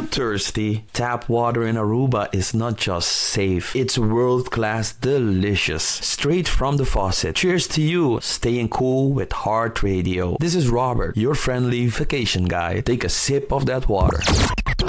thirsty? Tap water in Aruba is not just safe, it's world-class delicious. Straight from the faucet. Cheers to you, staying cool with Heart Radio. This is Robert, your friendly vacation guide. Take a sip of that water.